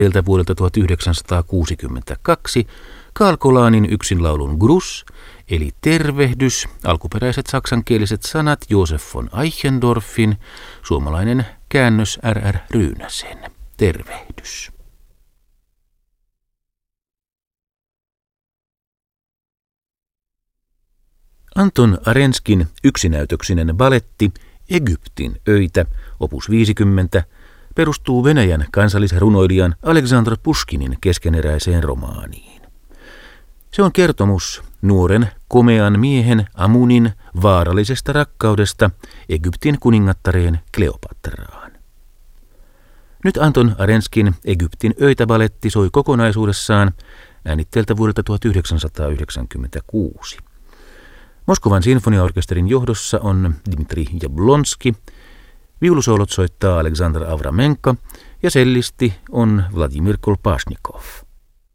vuodelta 1962 Kalkolanin yksinlaulun Gruß, eli tervehdys, alkuperäiset saksankieliset sanat Josef von Eichendorffin, suomalainen käännös R.R. Ryynäsen, tervehdys. Anton Arenskin yksinäytöksinen baletti Egyptin öitä, opus 50, perustuu Venäjän kansallisrunoilijan Aleksandr Puškinin keskeneräiseen romaaniin. Se on kertomus nuoren komean miehen Amunin vaarallisesta rakkaudesta Egyptin kuningattareen Kleopatraan. Nyt Anton Arenskin Egyptin öitä-baletti soi kokonaisuudessaan äänitteeltä vuodelta 1996. Moskovan sinfoniaorkesterin johdossa on Dmitri Jablonski, viulusoolot soittaa Aleksandr Avramenko ja sellisti on Vladimir Kolpašnikov.